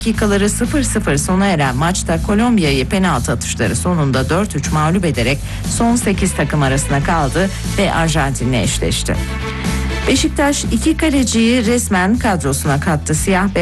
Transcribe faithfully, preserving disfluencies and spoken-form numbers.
dakikaları sıfır sıfır sona eren maçta Kolombiya'yı penaltı atışları sonunda dört üç mağlup ederek son sekiz takım arasına kaldı ve Arjantin'le eşleşti. Beşiktaş iki kaleciyi resmen kadrosuna kattı. Siyah